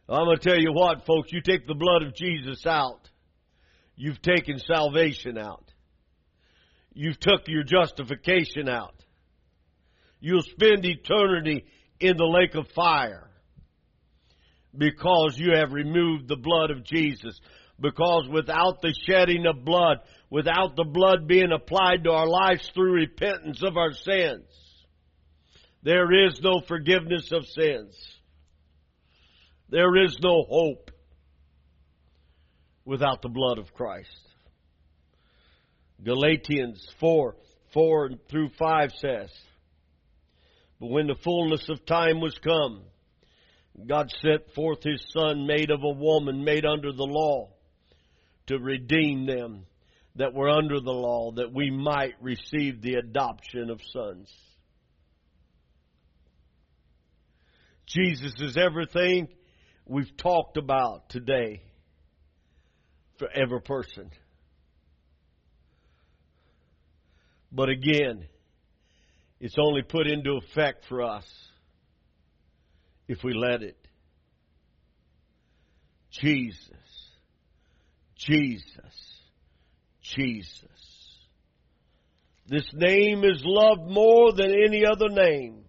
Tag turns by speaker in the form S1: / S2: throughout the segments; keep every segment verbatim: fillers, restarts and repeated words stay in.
S1: I'm going to tell you what, folks, you take the blood of Jesus out, you've taken salvation out. You've took your justification out. You'll spend eternity in the lake of fire because you have removed the blood of Jesus. Because without the shedding of blood, without the blood being applied to our lives through repentance of our sins, there is no forgiveness of sins. There is no hope without the blood of Christ. Galatians four, four through five says, but when the fullness of time was come, God sent forth His Son, made of a woman, made under the law, to redeem them that were under the law, that we might receive the adoption of sons. Jesus is everything we've talked about today for every person. But again, it's only put into effect for us if we let it. Jesus, Jesus, Jesus. This name is loved more than any other name.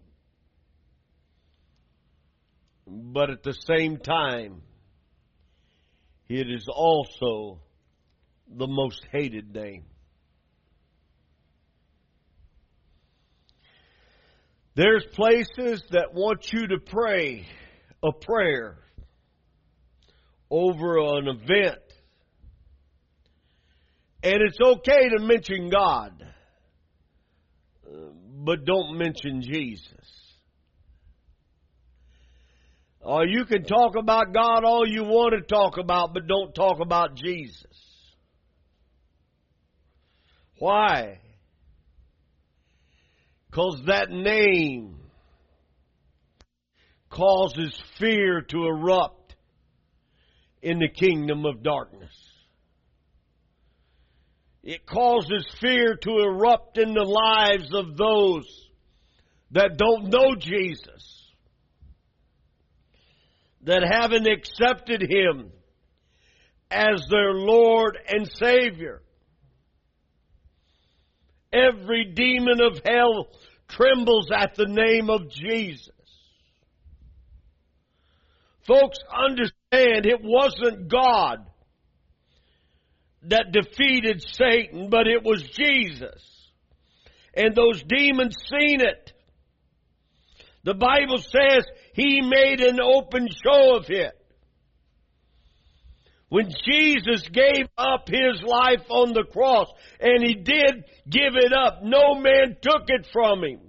S1: But at the same time, it is also the most hated name. There's places that want you to pray a prayer over an event. And it's okay to mention God, but don't mention Jesus. Or you can talk about God all you want to talk about, but don't talk about Jesus. Why? Because that name causes fear to erupt in the kingdom of darkness. It causes fear to erupt in the lives of those that don't know Jesus, that haven't accepted Him as their Lord and Savior. Every demon of hell trembles at the name of Jesus. Folks, understand it wasn't God that defeated Satan, but it was Jesus. And those demons seen it. The Bible says He made an open show of it. When Jesus gave up His life on the cross, and He did give it up, no man took it from Him.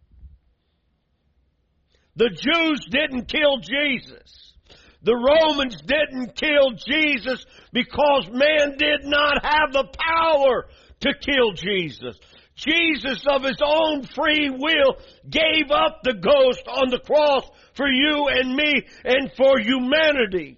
S1: The Jews didn't kill Jesus. The Romans didn't kill Jesus because man did not have the power to kill Jesus. Jesus, of His own free will, gave up the ghost on the cross for you and me and for humanity.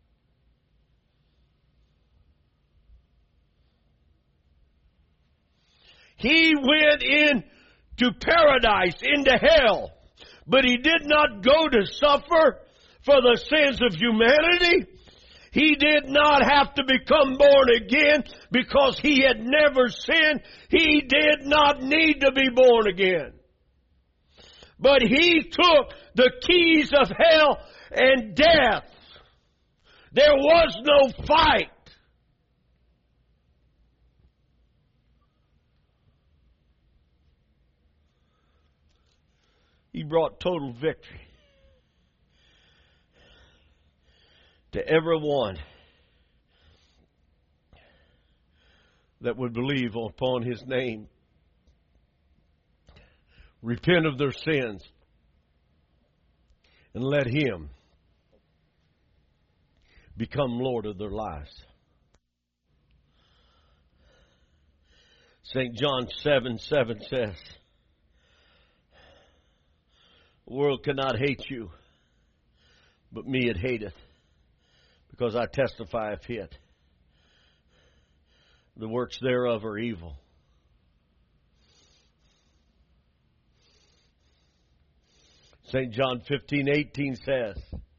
S1: He went into paradise, into hell, but He did not go to suffer for the sins of humanity. He did not have to become born again because He had never sinned. He did not need to be born again. But He took the keys of hell and death. There was no fight. He brought total victory to everyone that would believe upon His name, repent of their sins, and let Him become Lord of their lives. Saint John seven seven says, the world cannot hate you, but me it hateth, because I testify of it. The works thereof are evil. Saint John fifteen eighteen says,